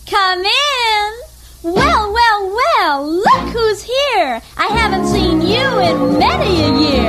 Come in. Well, well, well, look who's here. I haven't seen you in many a year.